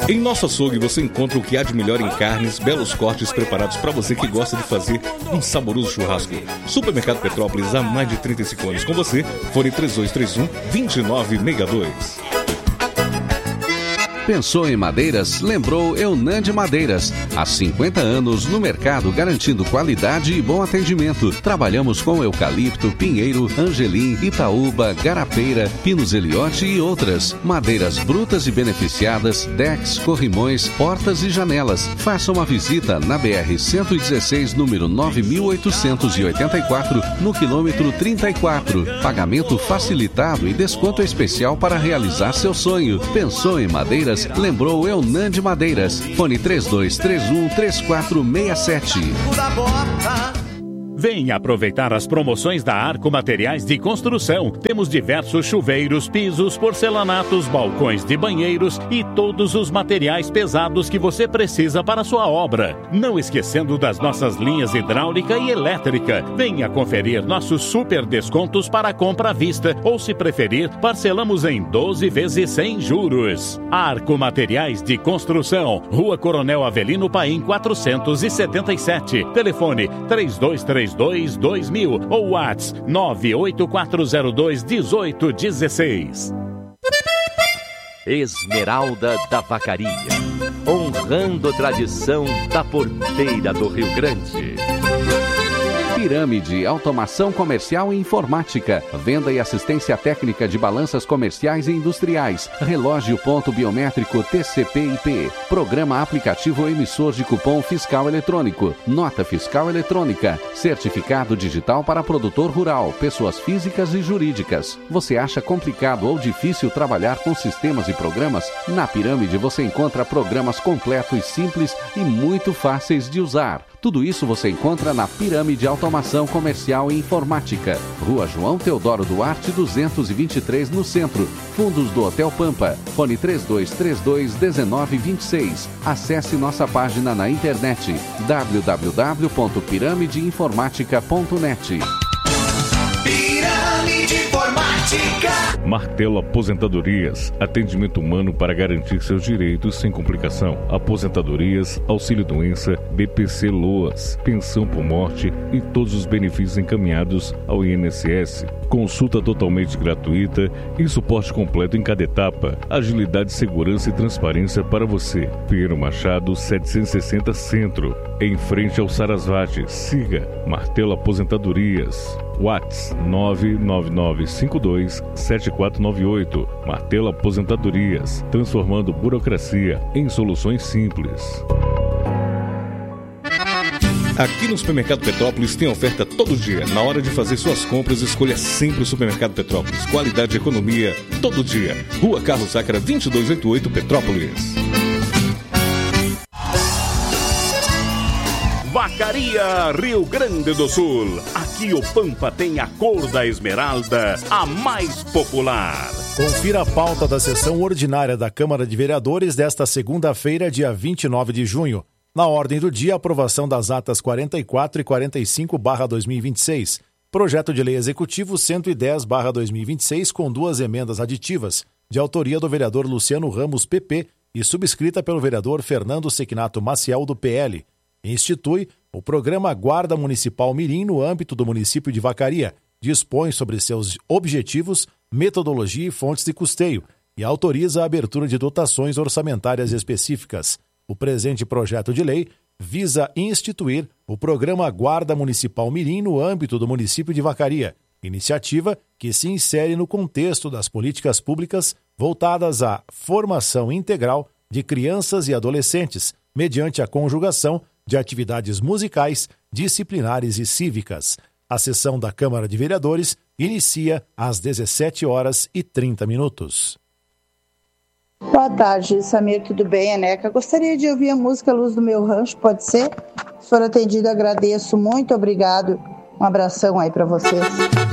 Em nosso açougue você encontra o que há de melhor em carnes, belos cortes preparados para você que gosta de fazer um saboroso churrasco. Supermercado Petrópolis há mais de 35 anos com você. Fone 3231-2962. Pensou em madeiras? Lembrou Eunand Madeiras. Há 50 anos no mercado, garantindo qualidade e bom atendimento. Trabalhamos com eucalipto, pinheiro, angelim, itaúba, garapeira, pinos eliote e outras. Madeiras brutas e beneficiadas, decks, corrimões, portas e janelas. Faça uma visita na BR-116, número 9884, no quilômetro 34. Pagamento facilitado e desconto especial para realizar seu sonho. Pensou em madeiras? Lembrou Eunand Madeiras. Fone 3231-3467. Venha aproveitar as promoções da Arco Materiais de Construção. Temos diversos chuveiros, pisos, porcelanatos, balcões de banheiros e todos os materiais pesados que você precisa para a sua obra. Não esquecendo das nossas linhas hidráulica e elétrica. Venha conferir nossos super descontos para compra à vista ou, se preferir, parcelamos em 12 vezes sem juros. Arco Materiais de Construção, Rua Coronel Avelino Paim 477. Telefone 3232-2000 ou WhatsApp 98402-1816. Esmeralda da Vacaria, honrando a tradição da porteira do Rio Grande. Pirâmide, automação comercial e informática, venda e assistência técnica de balanças comerciais e industriais, relógio ponto biométrico TCP/IP, programa aplicativo emissor de cupom fiscal eletrônico, nota fiscal eletrônica, certificado digital para produtor rural, pessoas físicas e jurídicas. Você acha complicado ou difícil trabalhar com sistemas e programas? Na Pirâmide você encontra programas completos, simples e muito fáceis de usar. Tudo isso você encontra na Pirâmide Automação Comercial e Informática. Rua João Teodoro Duarte, 223, no centro. Fundos do Hotel Pampa. Fone 3232-1926. Acesse nossa página na internet www.piramideinformatica.net. Pirâmide Informática. Martelo Aposentadorias, atendimento humano para garantir seus direitos sem complicação. Aposentadorias, auxílio-doença, BPC Loas, pensão por morte e todos os benefícios encaminhados ao INSS. Consulta totalmente gratuita e suporte completo em cada etapa. Agilidade, segurança e transparência para você. Pinheiro Machado, 760 Centro, em frente ao Sarasvati. Siga Martelo Aposentadorias. WhatsApp 99952-7498. Martelo Aposentadorias, transformando burocracia em soluções simples. Aqui no Supermercado Petrópolis tem oferta todo dia. Na hora de fazer suas compras, escolha sempre o Supermercado Petrópolis. Qualidade e economia todo dia. Rua Carlos Sácara, 2288, Petrópolis. Vacaria, Rio Grande do Sul. Aqui o Pampa tem a cor da esmeralda, a mais popular. Confira a pauta da sessão ordinária da Câmara de Vereadores desta segunda-feira, dia 29 de junho. Na ordem do dia, aprovação das atas 44 e 45/2026. Projeto de Lei Executivo 110/2026, com 2 emendas aditivas, de autoria do vereador Luciano Ramos, PP, e subscrita pelo vereador Fernando Sequinato Maciel, do PL. Institui o Programa Guarda Municipal Mirim no âmbito do município de Vacaria, dispõe sobre seus objetivos, metodologia e fontes de custeio e autoriza a abertura de dotações orçamentárias específicas. O presente projeto de lei visa instituir o Programa Guarda Municipal Mirim no âmbito do município de Vacaria, iniciativa que se insere no contexto das políticas públicas voltadas à formação integral de crianças e adolescentes, mediante a conjugação de atividades musicais, disciplinares e cívicas. A sessão da Câmara de Vereadores inicia às 17h30. Boa tarde, Samir, tudo bem, Eneca? Gostaria de ouvir a música Luz do Meu Rancho, pode ser? Se for atendido, agradeço, muito obrigado. Um abração aí para vocês.